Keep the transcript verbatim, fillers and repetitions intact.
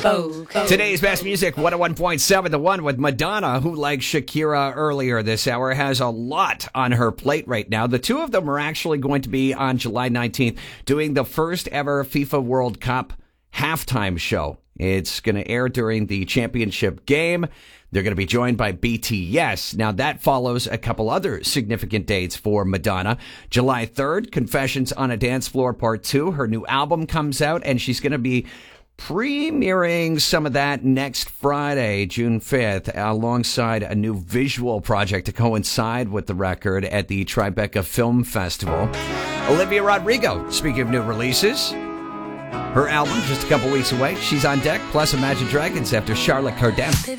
Today's best music, one oh one point seven The One with Madonna, who, like Shakira earlier this hour, has a lot on her plate right now. The two of them are actually going to be on July nineteenth doing the first ever FIFA World Cup halftime show. It's going to air during the championship game. They're going to be joined by B T S. Now, that follows a couple other significant dates for Madonna. July third, Confessions on a Dance Floor Part two. Her new album comes out, and she's going to be premiering some of that next Friday, June fifth, alongside a new visual project to coincide with the record at the Tribeca Film Festival. Olivia Rodrigo, speaking of new releases, her album just a couple weeks away. She's on deck, plus Imagine Dragons after Charlotte Cardin.